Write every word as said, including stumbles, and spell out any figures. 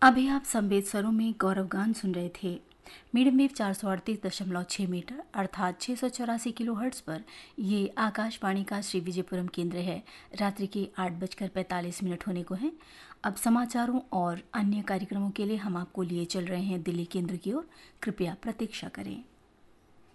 अभी आप संवेद स्वरों में गौरव गान सुन रहे थे। मीडियम वेव चार सौ अड़तीस दशमलव छः मीटर अर्थात छः सौ चौरासी किलो हर्ट्ज पर ये आकाशवाणी का श्री विजयपुरम केंद्र है। रात्रि के आठ बजकर पैंतालीस मिनट होने को हैं। अब समाचारों और अन्य कार्यक्रमों के लिए हम आपको लिए चल रहे हैं दिल्ली केंद्र की ओर। कृपया प्रतीक्षा करें।